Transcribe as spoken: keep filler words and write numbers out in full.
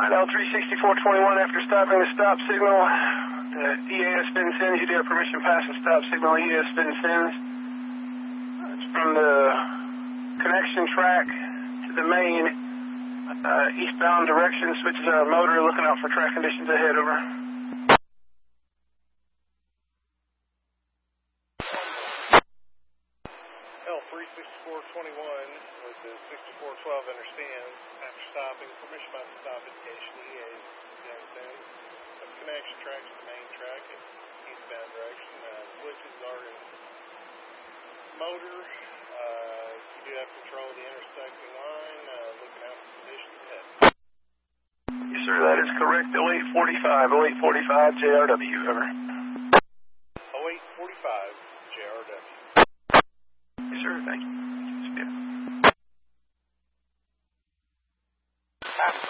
L three sixty-four twenty-one, after stopping the stop signal, the E A S Vincennes, you do have permission pass the stop signal E A S Vincennes. It's from the connection track to the main uh, eastbound direction, switches our motor, looking out for track conditions ahead, over. L three sixty-four twenty-one with the sixty-four twelve understands. After stopping, permission by the stop indication E A S Vincennes. Some connection track to the main track in eastbound direction. Uh, switches are in motor. Uh, you do have control of the intersecting line. Uh, looking out for conditions ahead. Yes, sir, that is correct. oh eight forty-five, oh eight forty-five, J R W, over. oh eight forty-five, J R W. Yes, sir, thank you. Yeah.